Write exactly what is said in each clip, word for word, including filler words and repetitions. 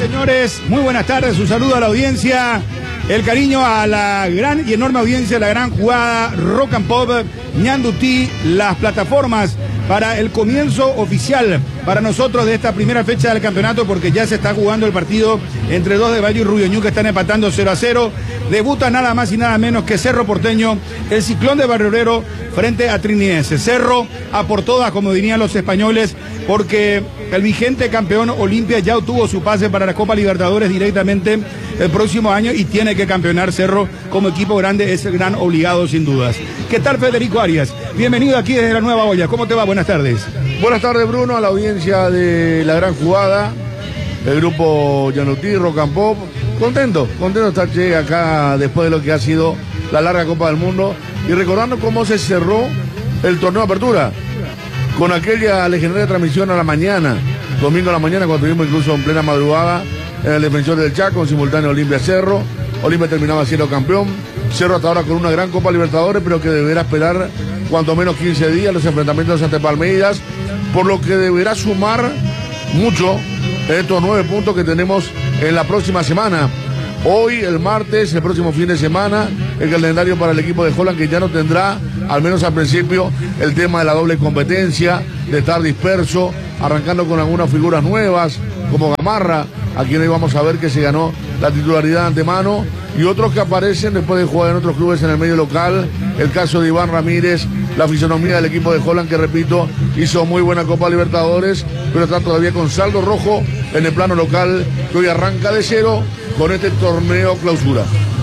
señores, muy buenas tardes, un saludo a la audiencia, el cariño a la gran y enorme audiencia, la gran jugada Rock and Pop, Ñandutí, las plataformas para el comienzo oficial para nosotros de esta primera fecha del campeonato, porque ya se está jugando el partido entre dos de Valle y Rubio Ñu, que están empatando cero a cero. Debuta nada más y nada menos que Cerro Porteño, el Ciclón de Barrio Obrero frente a Trinidense. Cerro a por todas, como dirían los españoles, porque el vigente campeón Olimpia ya obtuvo su pase para la Copa Libertadores directamente el próximo año y tiene que campeonar. Cerro como equipo grande es el gran obligado sin dudas. ¿Qué tal, Federico Arias? Bienvenido aquí desde la Nueva Olla. ¿Cómo te va? Buenas tardes. Buenas tardes, Bruno, a la audiencia de La Gran Jugada, el grupo Ñandutí, Rock and Pop. Contento, contento de estar acá después de lo que ha sido la larga Copa del Mundo y recordando cómo se cerró el torneo de apertura con aquella legendaria transmisión a la mañana, domingo a la mañana, cuando tuvimos incluso en plena madrugada en el Defensor del Chaco, en simultáneo Olimpia Cerro. Olimpia terminaba siendo campeón, Cerro hasta ahora con una gran Copa Libertadores, pero que deberá esperar cuanto menos quince días los enfrentamientos ante Palmeiras, por lo que deberá sumar mucho estos nueve puntos que tenemos en la próxima semana. Hoy, el martes, el próximo fin de semana, el calendario para el equipo de Holland, que ya no tendrá, al menos al principio, el tema de la doble competencia, de estar disperso, arrancando con algunas figuras nuevas, como Gamarra, a quien hoy vamos a ver que se ganó la titularidad de antemano, y otros que aparecen después de jugar en otros clubes en el medio local. El caso de Iván Ramírez, la fisonomía del equipo de Holland, que repito, hizo muy buena Copa Libertadores, pero está todavía con saldo rojo en el plano local, que hoy arranca de cero con este torneo clausura.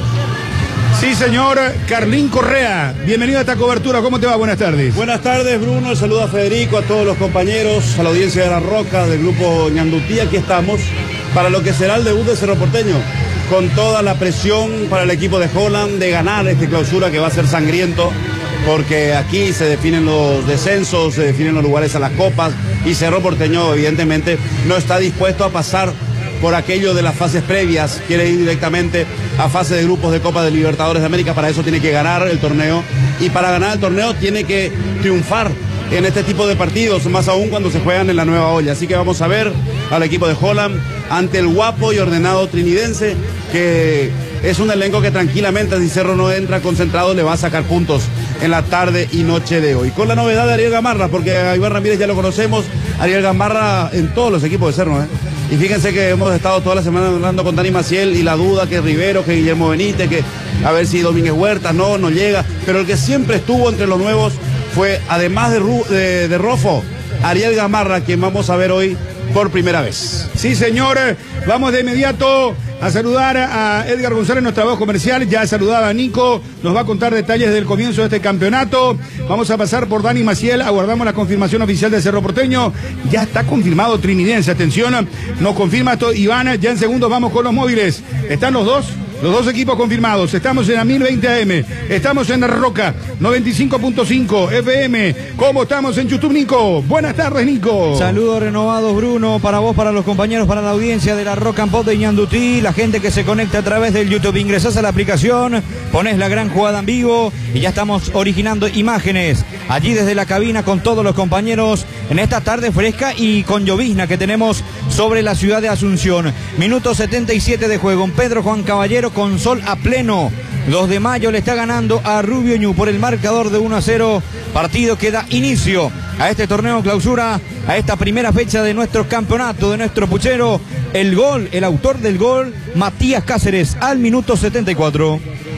Sí, señor. Carlín Correa, bienvenido a esta cobertura. ¿Cómo te va? Buenas tardes. Buenas tardes, Bruno. Saludo a Federico, a todos los compañeros, a la audiencia de La Roca, del grupo Ñandutí. Aquí estamos para lo que será el debut de Cerro Porteño, con toda la presión para el equipo de Holland de ganar este clausura, que va a ser sangriento, porque aquí se definen los descensos, se definen los lugares a las copas, y Cerro Porteño evidentemente no está dispuesto a pasar por aquello de las fases previas, quiere ir directamente a fase de grupos de Copa de Libertadores de América. Para eso tiene que ganar el torneo, y para ganar el torneo tiene que triunfar en este tipo de partidos, más aún cuando se juegan en la Nueva Olla. Así que vamos a ver al equipo de Holland ante el guapo y ordenado Trinidense, que es un elenco que tranquilamente, si Cerro no entra concentrado, le va a sacar puntos en la tarde y noche de hoy. Con la novedad de Ariel Gamarra, porque a Iván Ramírez ya lo conocemos, Ariel Gamarra en todos los equipos de Cerro, ¿eh? Y fíjense que hemos estado toda la semana hablando con Dani Maciel y la duda que Rivero, que Guillermo Benítez, que a ver si Domínguez Huerta no, no llega, pero el que siempre estuvo entre los nuevos fue, además de, Ru, de, de Rofo, Ariel Gamarra, quien vamos a ver hoy por primera vez. Sí, señor. Vamos de inmediato a saludar a Edgar González, nuestra voz comercial. Ya saludaba a Nico, nos va a contar detalles del comienzo de este campeonato. Vamos a pasar por Dani Maciel, aguardamos la confirmación oficial de Cerro Porteño. Ya está confirmado Trinidense, atención, nos confirma esto Iván. Ya en segundos vamos con los móviles. ¿Están los dos? Los dos equipos confirmados. Estamos en la mil veinte A M. Estamos en La Roca, noventa y cinco punto cinco F M. ¿Cómo estamos en YouTube, Nico? Buenas tardes, Nico. Saludos renovados, Bruno, para vos, para los compañeros, para la audiencia de La Rock and Pop de Ñandutí, la gente que se conecta a través del YouTube. Ingresás a la aplicación, ponés La Gran Jugada en vivo y ya estamos originando imágenes allí desde la cabina con todos los compañeros en esta tarde fresca y con llovizna que tenemos sobre la ciudad de Asunción. Minuto setenta y siete de juego. Pedro Juan Caballero con sol a pleno. dos de mayo le está ganando a Rubio Ñu por el marcador de uno a cero. Partido que da inicio a este torneo clausura, a esta primera fecha de nuestro campeonato, de nuestro puchero. El gol, el autor del gol, Matías Cáceres, al minuto setenta y cuatro.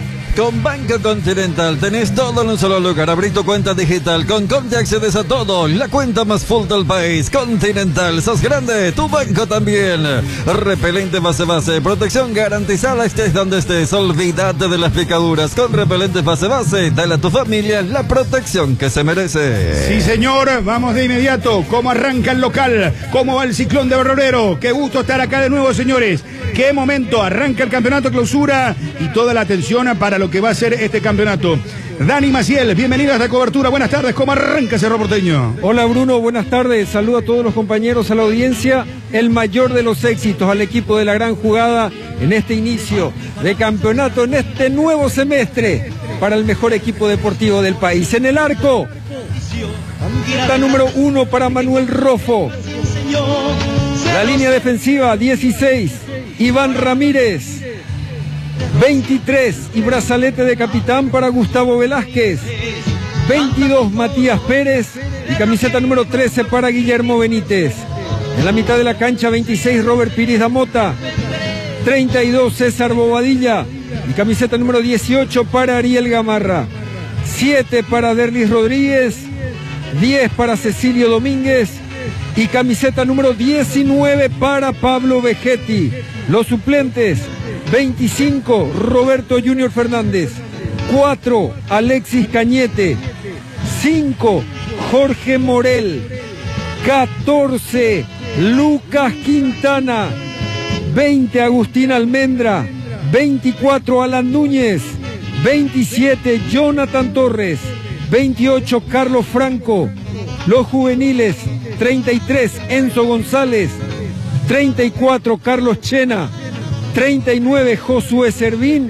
Con Banco Continental tenés todo en un solo lugar. Abrí tu cuenta digital. Con Conti accedes a todo. La cuenta más full del país. Continental, sos grande, tu banco también. Repelente base base. Protección garantizada estés donde estés. Olvídate de las picaduras. Con repelente base base, dale a tu familia la protección que se merece. Sí, señor. Vamos de inmediato. ¿Cómo arranca el local? ¿Cómo va el Ciclón de Barrio Obrero? Qué gusto estar acá de nuevo, señores. Qué momento. Arranca el campeonato clausura y toda la atención para lo que va a ser este campeonato. Dani Maciel, bienvenido a esta cobertura. Buenas tardes, ¿cómo arranca Cerro Porteño? Hola, Bruno, buenas tardes. Saludo a todos los compañeros, a la audiencia. El mayor de los éxitos al equipo de La Gran Jugada en este inicio de campeonato, en este nuevo semestre, para el mejor equipo deportivo del país. En el arco, la número uno para Manuel Rofo. La línea defensiva, dieciséis. Iván Ramírez. veintitrés y brazalete de capitán para Gustavo Velázquez. veintidós Matías Pérez y camiseta número trece para Guillermo Benítez. En la mitad de la cancha veintiséis Robert Piris da Mota. treinta y dos César Bobadilla y camiseta número dieciocho para Ariel Gamarra. siete para Derlis Rodríguez. diez para Cecilio Domínguez y camiseta número diecinueve para Pablo Vegetti. Los suplentes: veinticinco Roberto Junior Fernández, cuatro Alexis Cañete, cinco Jorge Morel, catorce Lucas Quintana, veinte Agustín Almendra, veinticuatro Alan Núñez, veintisiete Jonathan Torres, veintiocho Carlos Franco. Los juveniles: treinta y tres Enzo González, treinta y cuatro Carlos Chena, treinta y nueve Josué Servín,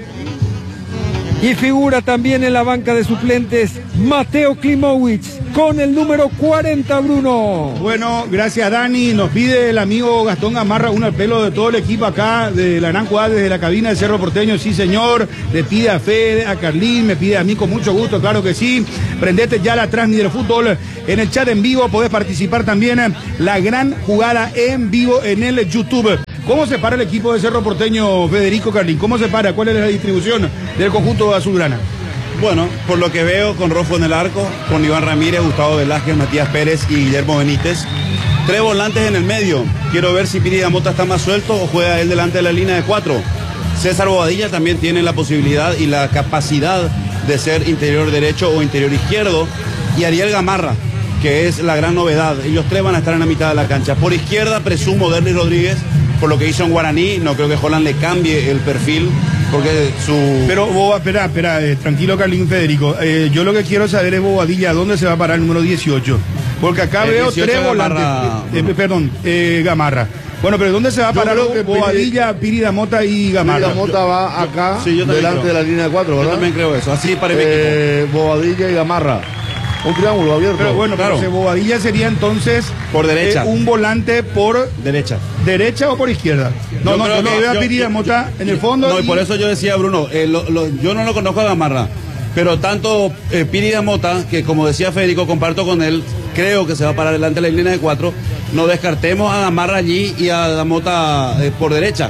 y figura también en la banca de suplentes Mateo Klimowicz con el número cuarenta, Bruno. Bueno, gracias Dani. Nos pide el amigo Gastón Gamarra uno al pelo de todo el equipo acá de la gran jugada desde la cabina de Cerro Porteño. Sí, señor. Le pide a Fede, a Carlín, me pide a mí con mucho gusto, claro que sí. Prendete ya la Transmi del fútbol en el chat en vivo. Podés participar también en la gran jugada en vivo en el YouTube. ¿Cómo se para el equipo de Cerro Porteño, Federico Carlín? ¿Cómo se para? ¿Cuál es la distribución del conjunto azulgrana? Bueno, por lo que veo, con Rofo en el arco, con Iván Ramírez, Gustavo Velázquez, Matías Pérez y Guillermo Benítez. Tres volantes en el medio. Quiero ver si Piris da Mota está más suelto o juega él delante de la línea de cuatro. César Bobadilla también tiene la posibilidad y la capacidad de ser interior derecho o interior izquierdo. Y Ariel Gamarra, que es la gran novedad. Ellos tres van a estar en la mitad de la cancha. Por izquierda, presumo, Derlis Rodríguez, por lo que hizo en Guaraní. No creo que Holland le cambie el perfil, porque su... Pero, Boba, espera, espera, eh, tranquilo, Carlín, Federico. Eh, yo lo que quiero saber es, Bobadilla, ¿dónde se va a parar el número dieciocho? Porque acá el veo tres Gamarra... volantes. Eh, eh, perdón, eh, Gamarra. Bueno, pero ¿dónde se va a parar Bobadilla, Piris da Mota y Gamarra? Piris da Mota va acá, sí, yo delante creo. de la línea de cuatro, ¿verdad? Yo también creo eso, así para el eh, equipo. Bobadilla y Gamarra. Un triángulo abierto. Pero bueno, claro. Pero Bobadilla sería entonces por derecha. Eh, un volante por derecha. ¿Derecha o por izquierda? No, yo no, yo no veo a Piris da Mota en el fondo. No, y, y por eso yo decía, Bruno, eh, lo, lo, yo no lo conozco a Gamarra, pero tanto eh, Piris da Mota, que como decía Federico, comparto con él, creo que se va a parar delante de la línea de cuatro. No descartemos a Gamarra allí y a da Mota eh, por derecha.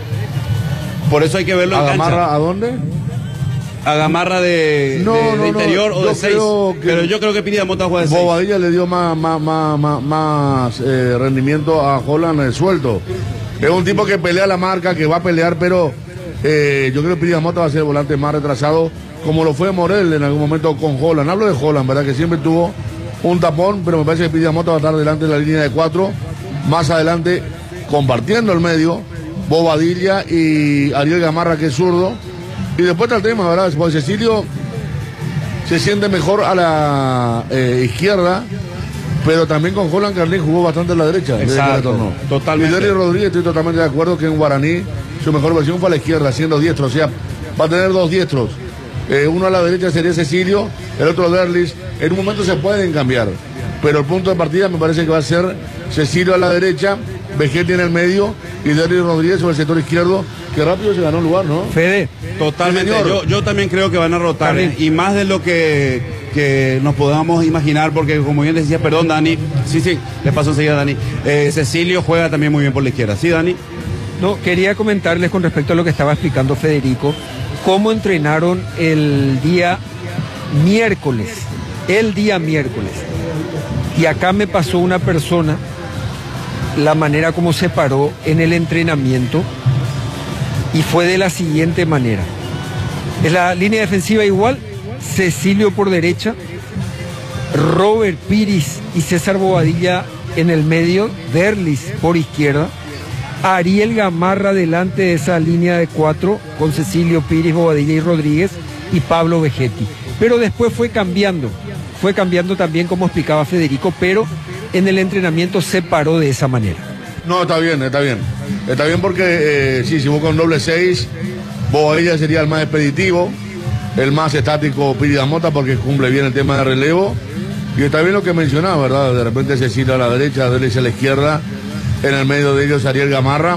Por eso hay que verlo ¿A en cancha. Gamarra a dónde? A Gamarra de, no, de, no, de interior no, o de seis. Pero yo creo que Piris da Mota juega de seis. Bobadilla le dio más, más, más, más, más eh, rendimiento a Holland eh, suelto. Es un tipo que pelea la marca, que va a pelear, pero eh, yo creo que Piris da Mota va a ser el volante más retrasado, como lo fue Morel en algún momento con Holland. Hablo de Holland, ¿verdad? Que siempre tuvo un tapón, pero me parece que Piris da Mota va a estar delante de la línea de cuatro. Más adelante, compartiendo el medio, Bobadilla y Ariel Gamarra, que es zurdo. Y después está el tema, ¿verdad? Porque Cecilio se siente mejor a la eh, izquierda, pero también con Holland Carlín jugó bastante a la derecha. Exacto, totalmente. Y Derlis Rodríguez, estoy totalmente de acuerdo que en Guaraní su mejor versión fue a la izquierda, siendo diestro. O sea, va a tener dos diestros. Eh, uno a la derecha sería Cecilio, el otro Derlis. En un momento se pueden cambiar, pero el punto de partida me parece que va a ser Cecilio a la derecha, Vegetti en el medio y Derlis Rodríguez sobre el sector izquierdo, que rápido se ganó el lugar, ¿no? Fede. Totalmente, yo, yo también creo que van a rotar, ¿eh? Y más de lo que, que nos podamos imaginar, porque como bien decía, perdón Dani, sí, sí, le paso enseguida a Dani, eh, Cecilio juega también muy bien por la izquierda, ¿sí Dani? No, quería comentarles con respecto a lo que estaba explicando Federico, cómo entrenaron el día miércoles, el día miércoles, y acá me pasó una persona la manera como se paró en el entrenamiento, y fue de la siguiente manera. Es la línea defensiva igual, Cecilio por derecha, Robert Piris y César Bobadilla en el medio, Derlis por izquierda, Ariel Gamarra delante de esa línea de cuatro con Cecilio, Piris, Bobadilla y Rodríguez y Pablo Vegetti. Pero después fue cambiando, fue cambiando también como explicaba Federico, pero en el entrenamiento se paró de esa manera. No, está bien, está bien. Está bien porque eh, sí, si busca un doble seis, Bobadilla sería el más expeditivo, el más estático Piris da Mota porque cumple bien el tema de relevo. Y está bien lo que mencionaba, ¿verdad? De repente Cecilio a la derecha, Derlis a la izquierda, en el medio de ellos Ariel Gamarra.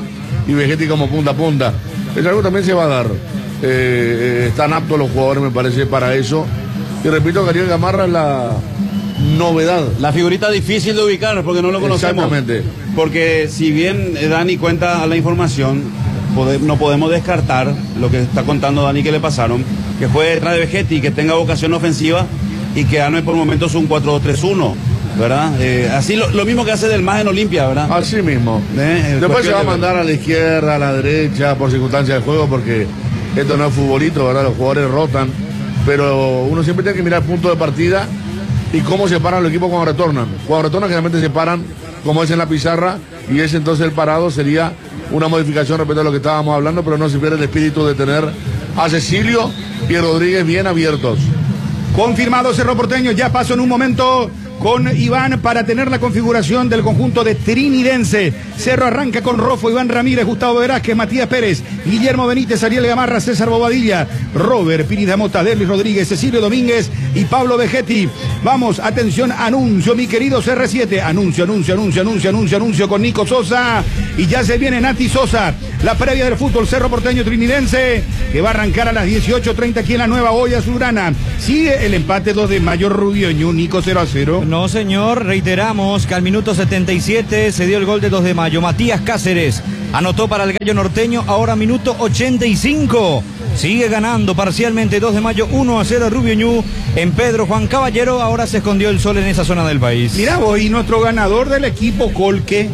y Vegetti como punta a punta. Eso algo también se va a dar. Eh, están aptos los jugadores, me parece, para eso. Y repito, Gabriel Gamarra es la novedad. La figurita difícil de ubicar porque no lo conocemos. Exactamente. Porque si bien Dani cuenta la información, pode, no podemos descartar lo que está contando Dani que le pasaron, que fue detrás de Vegetti, que tenga vocación ofensiva y que arme por momentos un cuatro dos tres uno, ¿verdad? Eh, así lo, lo mismo que hace Del Mas en Olimpia, ¿verdad? Así mismo. Eh, Después se va a de... mandar a la izquierda, a la derecha, por circunstancias de juego, porque esto no es futbolito, ¿verdad? Los jugadores rotan, pero uno siempre tiene que mirar el punto de partida y cómo se paran los equipos cuando retornan. Cuando retornan generalmente se paran como es en la pizarra, y ese entonces el parado sería una modificación respecto a lo que estábamos hablando, pero no se pierde el espíritu de tener a Cecilio y a Rodríguez bien abiertos. Confirmado Cerro Porteño, ya paso en un momento con Iván para tener la configuración del conjunto de Trinidense. Cerro arranca con Rofo, Iván Ramírez, Gustavo Velázquez, Matías Pérez, Guillermo Benítez, Ariel Gamarra, César Bobadilla, Robert Pires de Mota, Derlis Rodríguez, Cecilio Domínguez y Pablo Vegetti. Vamos, atención, anuncio, mi querido C R siete. Anuncio, anuncio, anuncio, anuncio, anuncio, anuncio con Nico Sosa. Y ya se viene Nati Sosa, la previa del fútbol Cerro Porteño Trinidense, que va a arrancar a las dieciocho treinta aquí en la Nueva Olla Azulgrana. Sigue el empate dos de mayo Rubio Ñu, Nico cero a cero. No, señor, reiteramos que al minuto setenta y siete se dio el gol de dos de mayo. Matías Cáceres anotó para el Gallo Norteño, ahora minuto ochenta y cinco. Sigue ganando parcialmente dos de mayo, uno a cero Rubio Ñu en Pedro Juan Caballero. Ahora se escondió el sol en esa zona del país. Mira vos, y nuestro ganador del equipo Colque,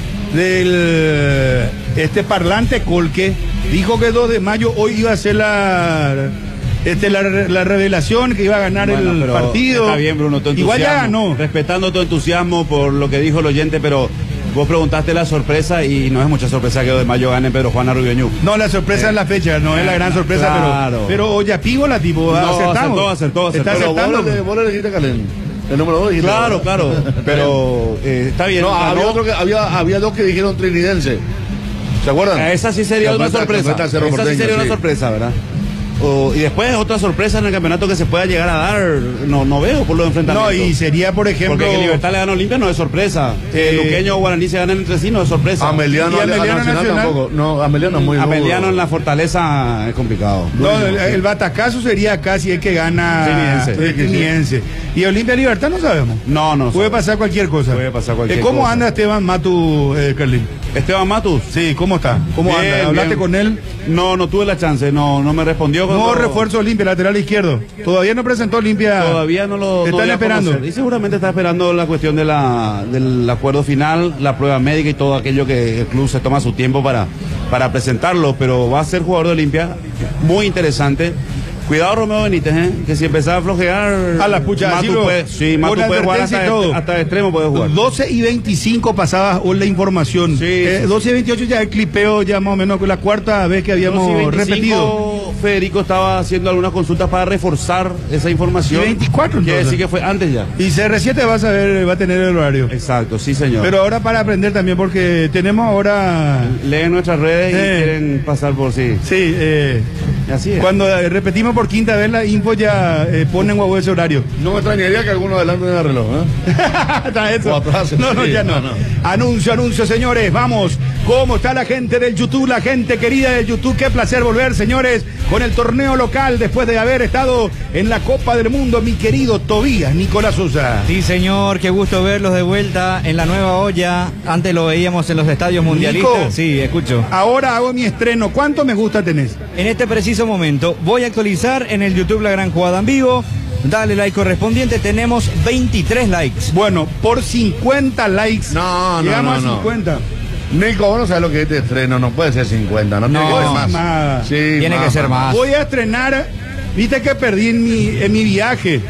del este parlante Colque, dijo que dos de mayo hoy iba a ser la... Este, la, la revelación que iba a ganar bueno, el partido. Está bien, Bruno, tu entusiasmo. Igual ya ganó. Respetando tu entusiasmo por lo que dijo el oyente, pero vos preguntaste la sorpresa y no es mucha sorpresa que dos de mayo gane Pedro Juan Rubio Ñu. No, la sorpresa eh. es la fecha, no es la gran sorpresa, claro. pero pero Oyapigo la tipo, no, acertamos. acertó, acertó, acertó. Está acertando. Vos le, vos le dijiste Calén. El número dos dijiste. Claro, claro, pero eh, está bien. No, había, otro que, había, había dos que dijeron trinidense. ¿Se acuerdan? Esa sí sería una sorpresa. Esa sí sería una sorpresa, ¿verdad? Oh, y después otra sorpresa en el campeonato que se pueda llegar a dar, no no veo por los enfrentamientos. No, y sería por ejemplo... Porque que Libertad le gana a Olimpia no es sorpresa, que eh, Luqueño o Guaraní se ganan entre sí no es sorpresa. Ameliano, y Ameliano Nacional, Nacional tampoco, no, Ameliano es muy Ameliano duro. En la Fortaleza es complicado. No, el, el batacazo sería casi el que gana Trinidense. Y Olimpia Libertad no sabemos. No, no. Puede pasar cualquier cosa. Puede pasar cualquier eh, ¿Cómo cosa. anda Esteban Matu, eh, Carlín? Esteban Matus. Sí, ¿cómo está? ¿Cómo bien, anda? ¿Hablaste bien. con él? No, no tuve la chance, no, no me respondió. No, cuando... refuerzo Olimpia, lateral izquierdo. Todavía no presentó Olimpia. Todavía no lo están no esperando. Conocer. Y seguramente está esperando la cuestión de la, del acuerdo final, la prueba médica y todo aquello que el club se toma su tiempo para, para presentarlo. Pero va a ser jugador de Olimpia, muy interesante. Cuidado Romeo Benítez, ¿eh? Que si empezaba a flojear... A la pucha, Matu puede, sí, Matu puede jugar hasta, de, hasta de extremo, puede jugar. doce y veinticinco pasadas la información. Sí, eh, sí. doce y veintiocho ya el clipeo, ya más o menos la cuarta vez que habíamos repetido. Federico estaba haciendo algunas consultas para reforzar esa información. Y veinticuatro entonces. Quiere decir que fue antes ya. Y C R siete va a saber, va a tener el horario. Exacto, sí señor. Pero ahora para aprender también, porque tenemos ahora... Leen nuestras redes eh, y quieren pasar por sí. Sí, eh... Así es. Cuando eh, repetimos por quinta vez la info ya eh, ponen guau ese horario. No me extrañaría que alguno adelante en el reloj, ¿eh? ¿Está eso? Atrás, no, no, sí, ya no. no, no. Anuncio, anuncio, señores. Vamos. ¿Cómo está la gente del YouTube? La gente querida del YouTube. Qué placer volver, señores, con el torneo local después de haber estado en la Copa del Mundo, mi querido Tobías Nicolás Sosa. Sí, señor. Qué gusto verlos de vuelta en la Nueva Olla. Antes lo veíamos en los estadios mundialistas. Nico, sí, escucho. Ahora hago mi estreno. ¿Cuánto me gusta tenés? En este preciso momento voy a actualizar en el YouTube La Gran Jugada en vivo. Dale like correspondiente, tenemos veintitrés likes. Bueno, por cincuenta likes. No, no, llegamos no, a cincuenta. No. Nico, vos no sabes lo que es este estreno, no puede ser cincuenta, no, no tiene que ser más. más. Sí, tiene más, que ser más. más. Voy a estrenar, viste que perdí en mi, en mi viaje.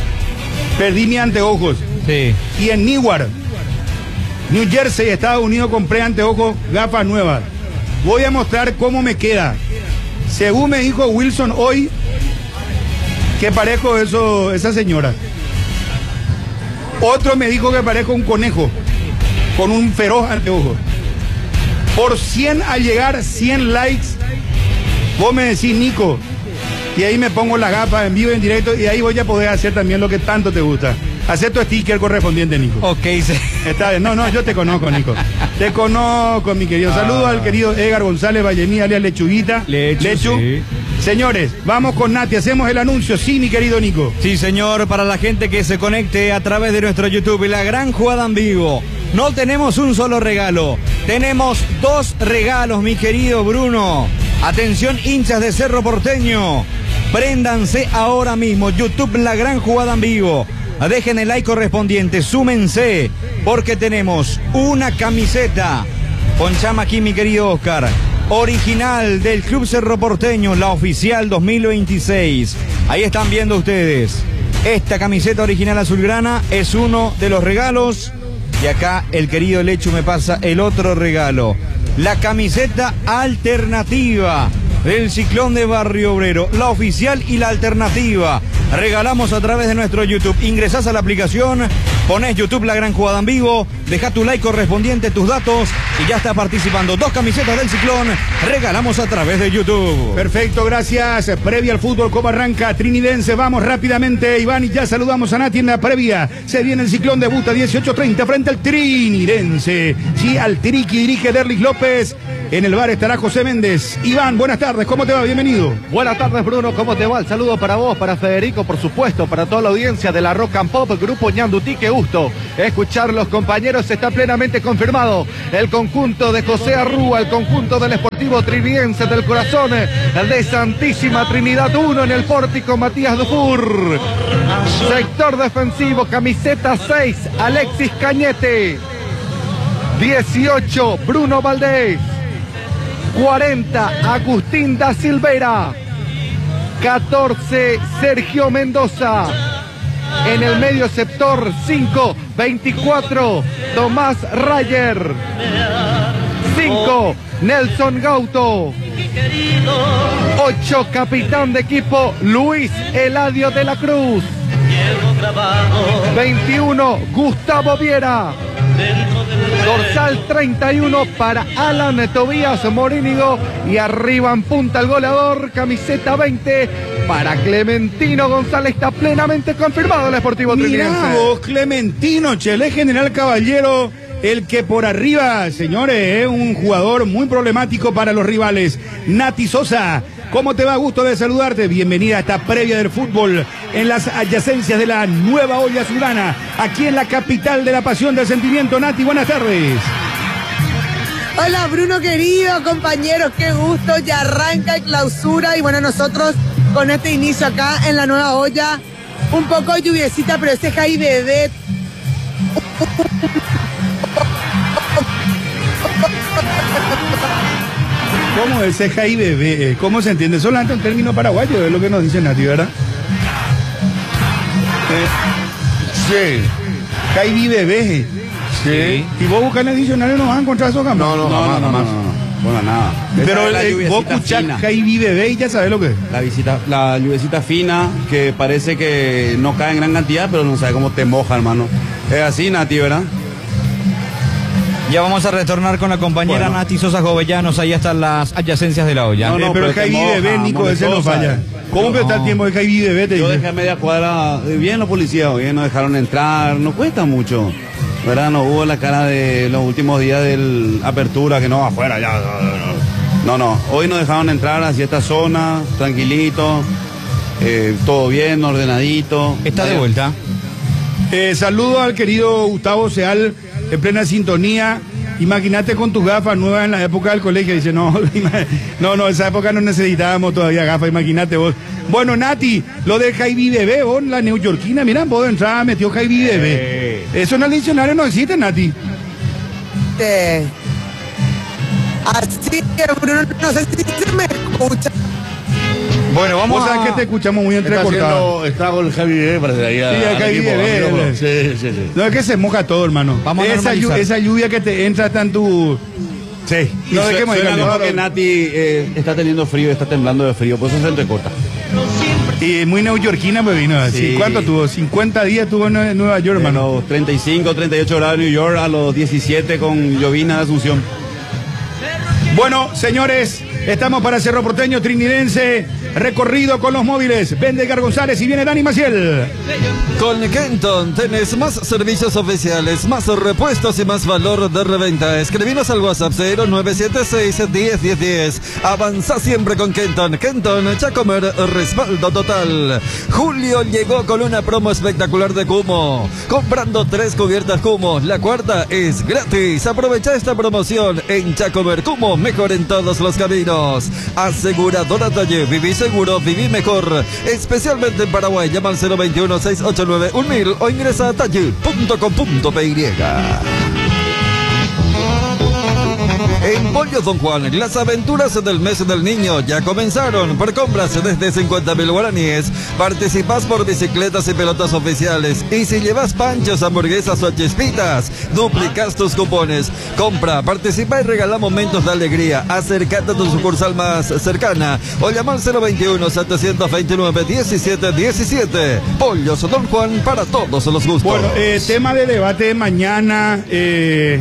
Perdí mis anteojos. Sí. Y en Newark, New Jersey, Estados Unidos, compré anteojos, gafas nuevas. Voy a mostrar cómo me queda. Según me dijo Wilson hoy, que parezco eso, esa señora. Otro me dijo que parezco un conejo, con un feroz anteojo. Por cien al llegar, cien likes, vos me decís, Nico, y ahí me pongo las gafas en vivo, en directo, y ahí voy a poder hacer también lo que tanto te gusta. Hacé tu sticker correspondiente, Nico. Ok, sí. Está bien. No, no, yo te conozco, Nico. Te conozco, mi querido. Saludo ah. al querido Edgar González Vallemí, alias Lechuguita. Lechu, Lechu. Sí. Señores, vamos con Nati, hacemos el anuncio, sí, mi querido Nico. Sí, señor, para la gente que se conecte a través de nuestro YouTube, la gran jugada en vivo. No tenemos un solo regalo, tenemos dos regalos, mi querido Bruno. Atención, hinchas de Cerro Porteño, préndanse ahora mismo, YouTube, la gran jugada en vivo. Dejen el like correspondiente, súmense, porque tenemos una camiseta. Ponchame aquí, mi querido Oscar. Original del Club Cerro Porteño, la oficial dos mil veintiséis. Ahí están viendo ustedes. Esta camiseta original azulgrana es uno de los regalos. Y acá el querido Lechu me pasa el otro regalo. La camiseta alternativa del Ciclón de Barrio Obrero. La oficial y la alternativa. Regalamos a través de nuestro YouTube. Ingresás a la aplicación, ponés YouTube La Gran Jugada en Vivo, deja tu like correspondiente, tus datos y ya está participando. Dos camisetas del Ciclón, regalamos a través de YouTube. Perfecto, gracias. Previa al fútbol, ¿cómo arranca? Trinidense, vamos rápidamente, Iván, y ya saludamos a Nati en la previa. Se viene el Ciclón, debuta dieciocho treinta frente al Trinidense. Sí, al Triqui dirige Derlis López. En el bar estará José Méndez. Iván, buenas tardes, ¿cómo te va? Bienvenido. Buenas tardes, Bruno, ¿cómo te va? El saludo para vos, para Federico, por supuesto, para toda la audiencia de la Rock and Pop, Grupo Ñandutí. Qué gusto escuchar los compañeros, está plenamente confirmado. El conjunto de José Arrúa, el conjunto del Sportivo Trinidense del Corazón, el de Santísima Trinidad uno en el pórtico Matías Dufour. Sector defensivo, camiseta seis, Alexis Cañete. dieciocho, Bruno Valdés. cuarenta, Agustín da Silveira. catorce, Sergio Mendoza. En el medio sector, cinco, veinticuatro, Tomás Rayer. cinco, Nelson Gauto. ocho, capitán de equipo, Luis Eladio de la Cruz. veintiuno, Gustavo Viera. Dorsal treinta y uno para Alan Tobías Morínigo. Y arriba en punta el goleador, camiseta veinte para Clementino González. Está plenamente confirmado el Sportivo Trinidense. Mirá vos, Clementino, Chele, General Caballero, el que por arriba, señores, es un jugador muy problemático para los rivales. Nati Sosa, ¿cómo te va? Gusto de saludarte. Bienvenida a esta previa del fútbol en las adyacencias de la nueva olla azulgrana, aquí en la capital de la pasión del sentimiento. Nati, buenas tardes. Hola Bruno querido, compañeros, qué gusto, ya arranca el clausura y bueno, nosotros con este inicio acá en la nueva olla, un poco lluviecita, pero ese Jai Bebé. ¿Cómo es ese Jai Bebé? ¿Cómo se entiende? Solamente un término paraguayo, es lo que nos dice Nati, ¿verdad? Sí. Jai Bebé. Sí. Y vos buscas en el diccionario no vas a encontrar eso jamás. No, no, No, jamás, no, no, jamás. no, no. Bueno, nada. Pero Esa es eh, la vos lluviecita escuchás fina. Jai Bebé y ya sabés lo que es. La visita, la lluvecita fina, que parece que no cae en gran cantidad, pero no sabe cómo te moja, hermano. Es así, Nati, ¿verdad? Ya vamos a retornar con la compañera Bueno. Nati Sosa Jovellanos, ahí están las adyacencias de la olla. No, no, Eh, pero el pero te Jai moja, Bebé, Nico, ese no molestosa. falla. ¿Cómo que está el tiempo del Jai Bebé? Te Yo dice? dejé a media cuadra, eh, bien los policías, bien nos dejaron entrar, no cuesta mucho, ¿verdad? No hubo la cara de los últimos días de apertura, que no, afuera ya, no, no, no, hoy nos dejaron entrar hacia esta zona, tranquilito, eh, todo bien, ordenadito. Está de Vaya. vuelta. Eh, saludo al querido Gustavo Seal, en plena sintonía. Imagínate con tus gafas nuevas en la época del colegio. Dice, no, no, no, esa época no necesitábamos todavía gafas, imagínate vos. Bueno, Nati, lo de Jai Bebé, vos, la neoyorquina, mira, vos de entrada metió Jai Bebé. Eso en el diccionario no existe, Nati. Eh, Así que Bruno, no sé si se me escucha. Bueno, vamos Vos sabés a... que te escuchamos muy Está entrecortado. haciendo, está con el Javi Bebé, parece ahí. Sí, al el Javi equipo, Bebé, amigo. el- Sí, sí, sí. No es que se moja todo, hermano. Vamos a esa, llu- normalizar. esa lluvia que te entra está en tu... Sí. No Sue- dejemos de suena cambiar. como que Nati eh, está teniendo frío, está temblando de frío, por eso se entrecorta. Y muy neoyorquina pues vino así. Sí. ¿Cuánto tuvo? cincuenta días tuvo en Nue- Nueva York, A hermano. los treinta y cinco, treinta y ocho grados en New York, a los diecisiete con llovina de Asunción. Bueno, señores, estamos para Cerro Porteño, Trinidense, recorrido con los móviles. Vende Edgar González y viene Dani Maciel. Con Kenton tenés más servicios oficiales, más repuestos y más valor de reventa. Escribinos al WhatsApp cero nueve siete seis, diez, diez, diez. Avanza siempre con Kenton. Kenton, Chacomer, respaldo total. Julio llegó con una promo espectacular de Cumo. Comprando tres cubiertas Cumo, la cuarta es gratis. Aprovecha esta promoción en Chacomer Cumo, mejor en todos los caminos. Aseguradora Talle, viví seguro, viví mejor. Especialmente en Paraguay, llama al cero veintiuno, seiscientos ochenta y nueve, mil o ingresa a talle punto com punto p y. En Pollo Don Juan, las aventuras del mes del niño ya comenzaron. Por compras desde cincuenta mil guaraníes, participás por bicicletas y pelotas oficiales. Y si llevas panchos, hamburguesas o chispitas, duplicás tus cupones. Compra, participa y regala momentos de alegría. Acércate a tu sucursal más cercana o llama al cero veintiuno, setecientos veintinueve, diecisiete diecisiete. Pollos Don Juan, para todos los gustos. Bueno, eh, tema de debate mañana. Eh...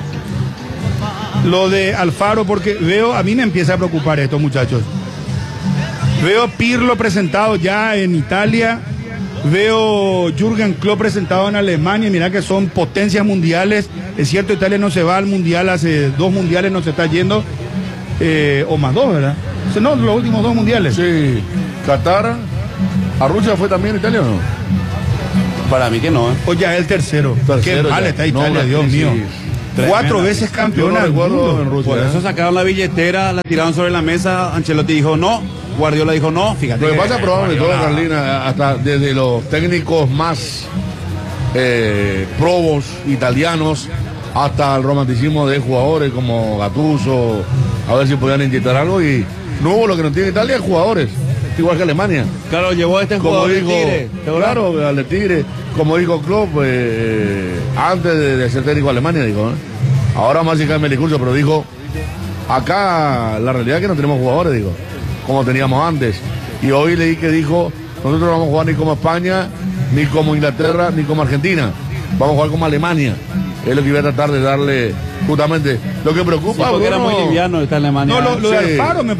Lo de Alfaro, porque veo, a mí me empieza a preocupar esto, muchachos. Veo Pirlo presentado ya en Italia, veo Jürgen Klopp presentado en Alemania, mira que son potencias mundiales. Es cierto, Italia no se va al mundial, hace dos mundiales no se está yendo, eh, o más dos, ¿verdad? No, los últimos dos mundiales. Sí, Qatar, ¿a Rusia fue también Italia o no? Para mí que no, ¿eh? O ya el tercero. tercero Qué mal ya. está Italia, No, Dios sí, mío. sí. Cuatro Tremenda. veces campeona Yo del no recuerdo mundo. en Rusia. Por eso sacaron la billetera, la tiraron sobre la mesa, Ancelotti dijo no, Guardiola dijo no, fíjate. Lo que pasa que probablemente todo, Guardiola- Carolina, hasta desde los técnicos más eh, probos italianos hasta el romanticismo de jugadores como Gattuso, a ver si podían inyectar algo, y no hubo lo que no tiene Italia, jugadores, igual que Alemania. Claro, llevó a este Como jugador del dijo, Tigre, ¿te acuerdas? claro, al Tigre, como dijo Klopp, eh, antes de, de ser técnico de Alemania, dijo, ¿eh? Ahora más si cambia el discurso, pero dijo, acá la realidad es que no tenemos jugadores, digo, como teníamos antes. Y hoy leí que dijo, nosotros no vamos a jugar ni como España, ni como Inglaterra, ni como Argentina, vamos a jugar como Alemania. Es lo que iba a tratar de darle justamente lo que preocupa. Sí, porque era Bruno, muy liviano esta Alemania. No, lo, lo de Sí. Alfaro me